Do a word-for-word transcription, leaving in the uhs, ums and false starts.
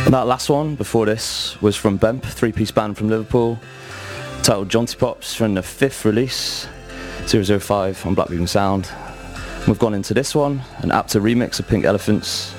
That last one before this was from Bemp, three-piece band from Liverpool, titled Jonty Pops, from the fifth release, zero zero five on Black Beacon Sound. We've gone into this one, an Apta remix of Pink Elephants,